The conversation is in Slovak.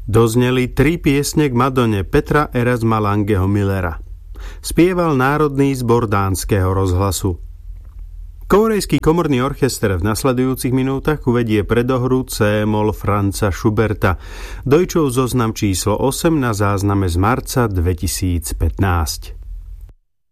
Dozneli 3 piesne k Madone Petra Erasma Langeho Millera. Spieval Národný zbor dánskeho rozhlasu. Kórejský komorný orchester v nasledujúcich minútach uvedie predohru C-moll Franza Schuberta, Deutschov zoznam číslo 8 na zázname z marca 2015.